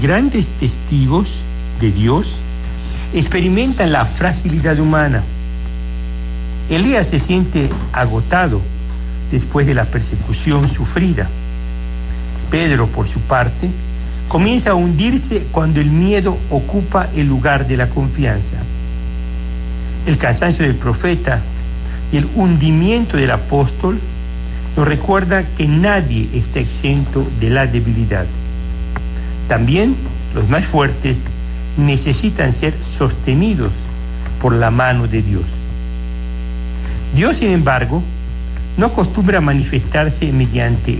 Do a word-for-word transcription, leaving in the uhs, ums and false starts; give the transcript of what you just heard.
Grandes testigos de Dios experimentan la fragilidad humana. Elías se siente agotado después de la persecución sufrida. Pedro, por su parte, comienza a hundirse cuando el miedo ocupa el lugar de la confianza. El cansancio del profeta y el hundimiento del apóstol nos recuerda que nadie está exento de la debilidad. También los más fuertes necesitan ser sostenidos por la mano de Dios. Dios, sin embargo, no acostumbra manifestarse mediante